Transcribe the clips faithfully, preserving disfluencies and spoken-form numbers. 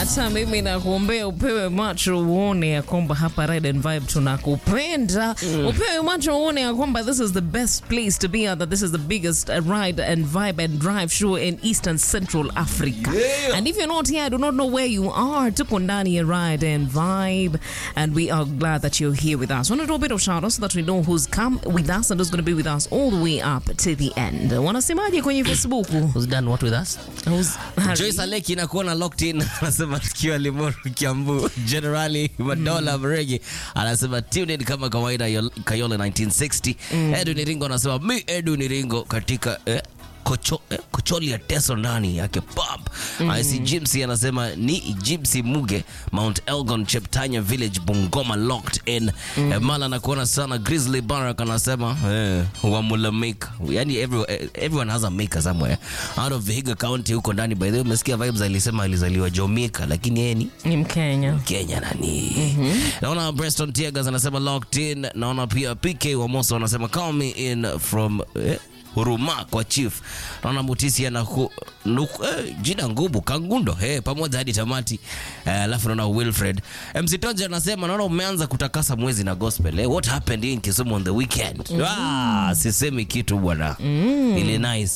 Hata mimi nakuombea upewe macho uone ya kwamba hapa Ride and Vibe tunakupenda. Mm. Upewe macho uone ya kwamba this is the best place to be at, that this is the biggest Ride and Vibe and Drive show in Eastern Central Africa. Yeah. And if you're not here, I do not know where you are. Tuko ndani ya Ride and Vibe, and we are glad that you're here with us. Want to do a bit of shout out so that we know who's come with us and who's going to be with us all the way up to the end. Wanasemaje kwenye Facebook? Who's done what with us? Who's Joyce Aleki na kuona locked in. Anasema tukiwa Limuru Kiambu. Generally Madola Mregi anasema tuned in kama kawaida Kayole nineteen sixty. Mm. Edu Niringo anasema mi Edu Niringo katika eh, Kocho, eh, Kocholi ya Teso ndani yake pop. Mm. I see Gypsy anasema ni Gypsy Muge Mount Elgon Cheptanya Village Bungoma locked in. Mm. Eh, Mala na kuona sana Grizzly Barak anasema eh, wamula maker. Yani everyone, everyone has a maker somewhere out of Vihiga County huko ndani. By the way umesikia vibes alisema alizaliwa Jamaica lakini yeye ni ni Mkenya. Kenya nani. Mm-hmm. Naona Preston Tiegas anasema locked in. Naona pia P K wa Mosa anasema call me in from eh, Huruma kwa chief. Naona Mutisi ana eh, jina ngubu Kangundo eh, pamoja hadi tamati. Alafu eh, naona Wilfred M C Tonje anasema naona umeanza kutakasa mwezi na gospel eh, what happened in Kisumu on the weekend? Mm. Ah, sisemi kitu bwana. Mm. Ile nice.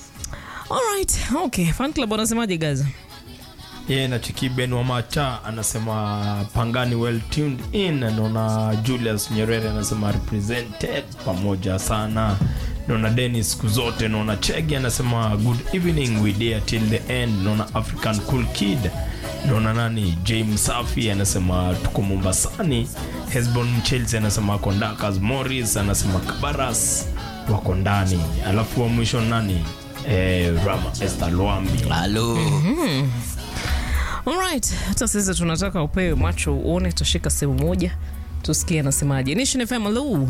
All right, okay. Fan club wanasemaje guys? Yeye na Chiki Ben wa Macha anasema Pangani well tuned in. Naona Julius Nyerere anasema represented pamoja sana. Naona Dennis siku zote. Naona Chegi anasema good evening we there till the end. Naona African cool kid. Naona nani James Safi anasema tuko Mombasani. Hesbon Chelsea anasema Kondakas. Morris anasema Kabaras wako ndani. Alafu wa mwisho nani eh, Rama Esther Luambi. Hello. Mhm. Alright, hata sisi tunataka upewe macho uone, tushika sehemu moja tusikie anasemaje. Nation F M. Hello.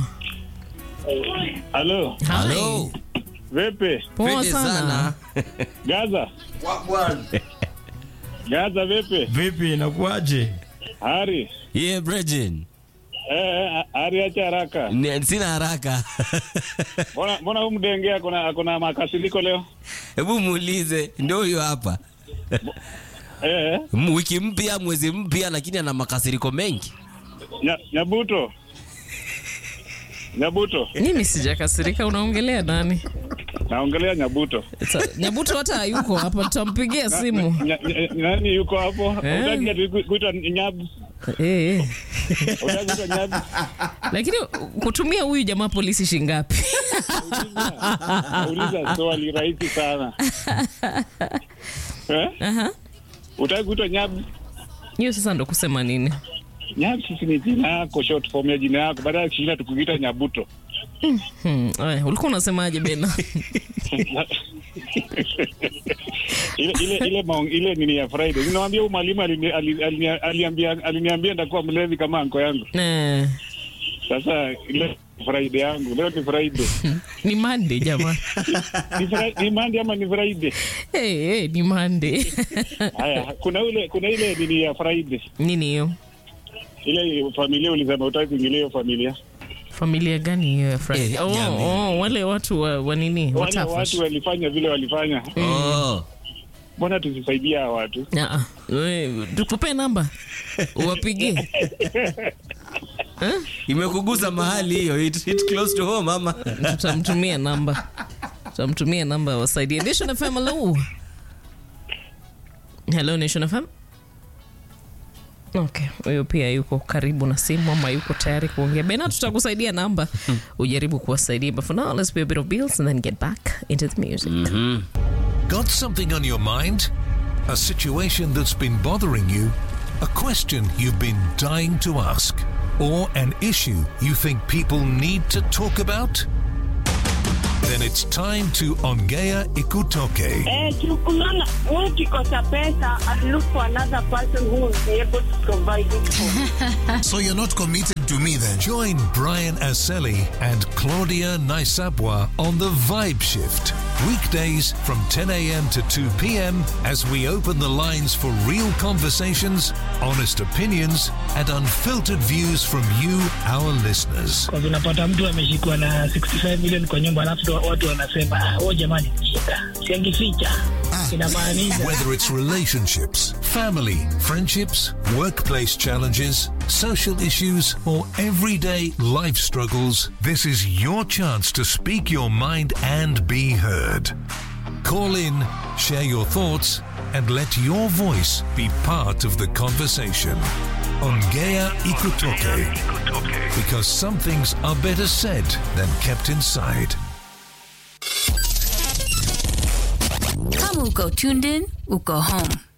Hello. Hello. Vipi? Poa sana. Gaza. Wagwan. Gaza vipi? Vipi inakuaje? Hari. Yeah, Bridget. Eh, Hari acha haraka. Sina haraka. Mbona mbona huyu mdenge kuna kuna makasiliko leo? Hebu muulize, ndio huyo hapa. Eh. Wiki mpya, mwezi mpya lakini ana makasiriko mengi. Nya, Nyabuto. Nyabuto. Mimi sijakasirika, unaongelea nani? Naongelea Nyabuto. Nyabuto hata hayuko hapa, tutampigia simu. Nani yuko hapo? Unataka kuita Nyabu? Eh. Unataka kuita Nyabu? Lakini kutumia huyu jamaa polisi shingapi? Uliza swali rahisi sana. Eh? Aha. Unataka kuita Nyabu? Hiyo sasa ndo kusema nini? Nyabu sisi ni jina yako, short form ya jina yako, baada ya kushinda tukuita Nyabuto. Hmm, eh, ulikuwa unasemaje Bena? ile ile ile maong, ile nini ya Friday. Ninamwambia huyu mwalimu aliniambia aliniambia aliniambia ndakuwa mlevi kama anko yangu. Eh. Sasa ile Friday yangu, leo ni Friday. Ni Monday jamaa. Ni Friday, ni Monday ama ni Friday? Eh, hey, hey, ni Monday. Haya, kuna ile kuna ile nini ya Friday. Nini hiyo? Ile familia ulisema utaki kuingilia hiyo familia. Familia gani hiyo Friday? Eh, oh, oh, wale watu wa, wa nini? Wale watu walifanya vile walifanya. Oh. Mbona tusisaidia watu? Ah, wewe tukupe namba. Uwapigie. Eh? Imekugusa mahali hiyo. It hit close to home mama. Tutamtumia namba. Tutamtumia namba wasaidie. Nation F M. Hello. Hello Nation F M. Okay, wewe pia yuko karibu na simu ama yuko tayari kuongea. Bena tutakusaidia namba. Ujaribu kuwasaidia. But for now, let's pay a bit of bills and then get back into the music. Mhm. Got something on your mind? A situation that's been bothering you? A question you've been dying to ask? Or an issue you think people need to talk about? Then it's time to Ongea Ikutoke. Eh, tukulana, ukikosa pesa and look for another person who will be able to provide it for. So you're not committed to me then? Join Brian Aseli and Claudia Naisabwa on the Vibe Shift. Weekdays from ten a.m. to two p.m. as we open the lines for real conversations, honest opinions, and unfiltered views from you, our listeners. Kwa unapata mtu ameshikwa na sixty-five million kwa nyumba alafu watu wanasema, "Oh jamani, shika." Siangificha. Inamaanisha Whether it's relationships, family, friendships, workplace challenges, social issues, or everyday life struggles, this is your chance to speak your mind and be heard. Call in, share your thoughts, and let your voice be part of the conversation. Ongea Ikutoke. Because some things are better said than kept inside. Kama uko tuned in, uko home.